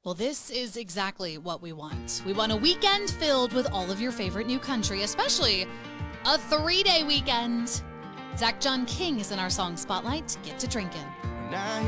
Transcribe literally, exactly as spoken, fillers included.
Well, this is exactly what we want. We want a weekend filled with all of your favorite new country, especially a three-day weekend. Zach John King is in our song Spotlight. Get to drinking.